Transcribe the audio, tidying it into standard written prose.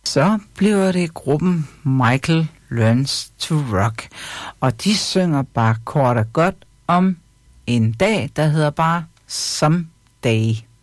Så bliver det gruppen Michael Learns to Rock, og de synger bare kort og godt om en dag, der hedder bare Someday.